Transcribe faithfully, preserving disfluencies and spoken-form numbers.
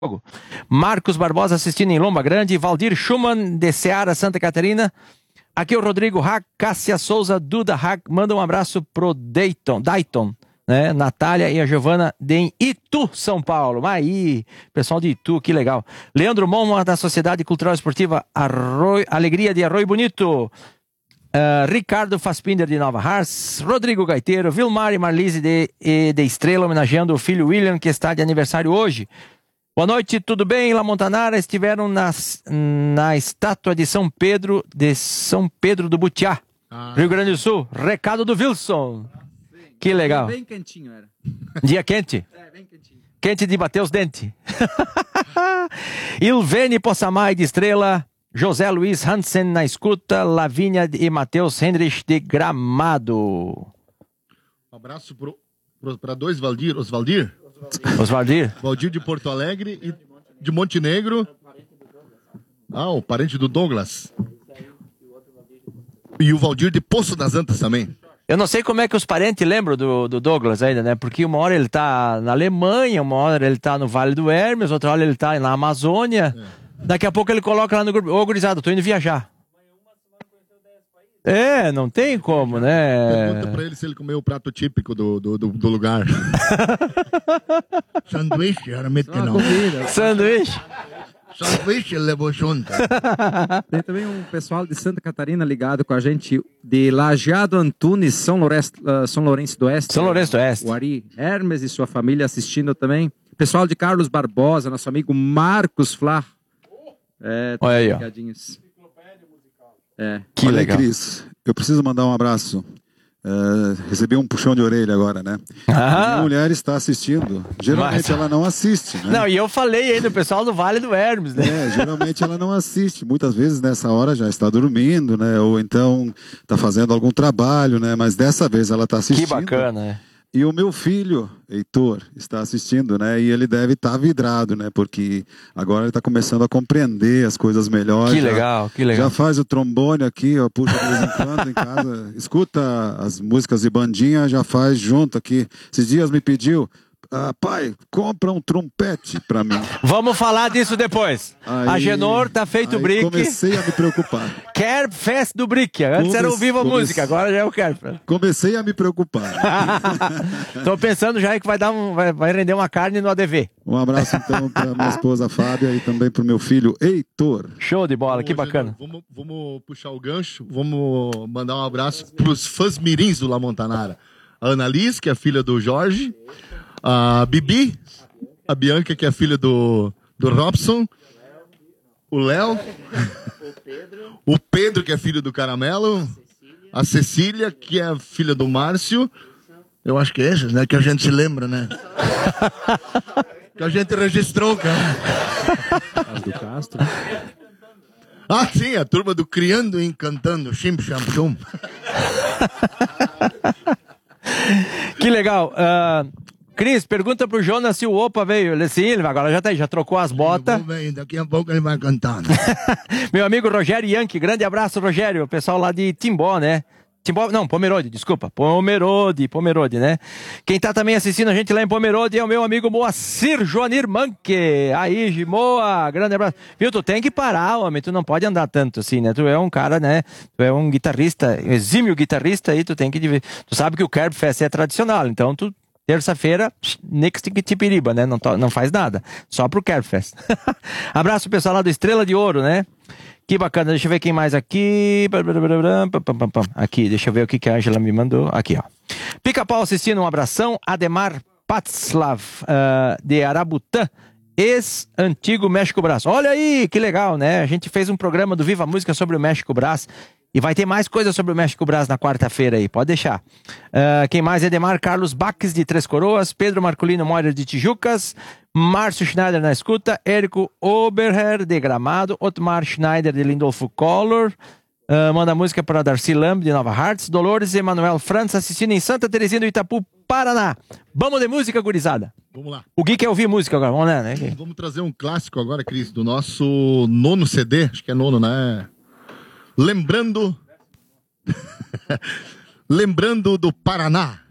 Marcos Barbosa assistindo em Lomba Grande, Valdir Schumann de Ceará, Santa Catarina. Aqui é o Rodrigo Hack, Cássia Souza, Duda Hack, manda um abraço pro Dayton, Dayton, né? Natália e a Giovana de Itu, São Paulo. Aí, pessoal de Itu, que legal. Leandro Monma, da Sociedade Cultural Esportiva Arroio, Alegria de Arroio Bonito. Uh, Ricardo Fassbinder de Nova Hartz, Rodrigo Gaiteiro, Vilmar e Marlise de, de Estrela, homenageando o filho William, que está de aniversário hoje. Boa noite, tudo bem? La Montanara estiveram nas, na estátua de São Pedro, de São Pedro do Butiá, ah. Rio Grande do Sul. Recado do Wilson. Sim. Que legal. Bem quentinho era. Dia quente? É, bem quentinho. Quente de bater os dentes. Ilvene Possamay de Estrela. José Luiz Hansen na escuta, Lavínia e Matheus Hendrich de Gramado. Um abraço para dois Valdir, Osvaldir. Osvaldir. Valdir de Porto Alegre e de Montenegro. Ah, o parente do Douglas. E o Valdir de Poço das Antas também. Eu não sei como é que os parentes lembram do, do Douglas ainda, né? Porque uma hora ele tá na Alemanha, uma hora ele tá no Vale do Hermes, outra hora ele tá na Amazônia. É. Daqui a pouco ele coloca lá no grupo, ô gurizada, tô indo viajar. É, não tem como, né? Pergunta pra ele se ele comeu o prato típico do, do, do, do lugar. Sanduíche, geralmente que não. Sanduíche. Sanduíche ele levou junto. Tem também um pessoal de Santa Catarina ligado com a gente, de Lajeado Antunes, São Lourenço, uh, São Lourenço do Oeste. São Lourenço do Oeste. O Ari Hermes e sua família assistindo também. Pessoal de Carlos Barbosa, nosso amigo Marcos Flá. É, tá. Olha aí, ó. É. Que Olha legal. Aí, Cris, eu preciso mandar um abraço. Uh, recebi um puxão de orelha agora, né? Ah. Minha mulher está assistindo. Geralmente Mas... ela não assiste, né? Não, e eu falei aí do pessoal do Vale do Hermes, né? É, geralmente ela não assiste. Muitas vezes nessa hora já está dormindo, né? Ou então está fazendo algum trabalho, né? Mas dessa vez ela está assistindo. Que bacana, né? E o meu filho, Heitor, está assistindo, né? E ele deve estar vidrado, né? Porque agora ele está começando a compreender as coisas melhores. Que legal, já, que legal. Já faz o trombone aqui, ó, puxa de vez em quando em casa. Escuta as músicas de bandinha, já faz junto aqui. Esses dias me pediu, ah, pai, compra um trompete pra mim. Vamos falar disso depois. Aí, a Genor tá feito o brick. Comecei a me preocupar. Kerb Fest do Brick. Antes Comece... era o Viva Comece... Música, agora já é o Kerb. Comecei a me preocupar. Tô pensando já que vai, dar um, vai, vai render uma carne no A D V. Um abraço então pra minha esposa Fábia e também pro meu filho Heitor. Show de bola, vamos, que bacana. Vamos, vamos puxar o gancho, vamos mandar um abraço pros fãs mirins do La Montanara. A Ana Liz, que é a filha do Jorge. A Bibi, a Bianca, que é a filha do, do Robson, o Léo, o Pedro, que é filho do Caramelo, a Cecília, que é a filha do Márcio. Eu acho que é esses, né? Que a gente se lembra, né? Que a gente registrou, cara. As do Castro. Ah, sim, a turma do Criando e Encantando, Chim Cham Chum. Que legal. Uh... Cris, pergunta pro Jonas se o Opa veio. Ele, sim, ele agora já tá aí, já trocou as botas. Daqui a pouco ele vai cantar. Né? Meu amigo Rogério Yankee, grande abraço, Rogério. O pessoal lá de Timbó, né? Timbó, não, Pomerode, desculpa. Pomerode, Pomerode, né? Quem tá também assistindo a gente lá em Pomerode é o meu amigo Moacir Joanir Manque. Aí, Moa, grande abraço. Viu, tu tem que parar, homem, tu não pode andar tanto assim, né? Tu é um cara, né? Tu é um guitarrista, exímio guitarrista aí, tu tem que... Tu sabe que o Kerb Fest é tradicional, então tu... Terça-feira, next tipiriba, né? Não, não faz nada. Só pro Kerbfest. Abraço pessoal lá do Estrela de Ouro, né? Que bacana. Deixa eu ver quem mais aqui. Aqui, deixa eu ver o que a Angela me mandou. Aqui, ó. Pica-Pau assistindo, um abração. Ademar Patslav, uh, de Arabutã. Ex-antigo México Brás. Olha aí, que legal, né? A gente fez um programa do Viva Música sobre o México Brás. E vai ter mais coisa sobre o México Brás na quarta-feira aí, pode deixar. Uh, quem mais? Edemar Carlos Baques de Três Coroas, Pedro Marculino Moira de Tijucas, Márcio Schneider na escuta, Érico Oberher de Gramado, Otmar Schneider de Lindolfo Collor, uh, manda música para Darcy Lamb de Nova Hartz, Dolores Emanuel França assistindo em Santa Terezinha do Itapu, Paraná. Vamos de música, gurizada? Vamos lá. O Gui quer ouvir música agora, vamos lá, né? Vamos trazer um clássico agora, Cris, do nosso nono C D, acho que é nono, né? Lembrando... Lembrando do Paraná.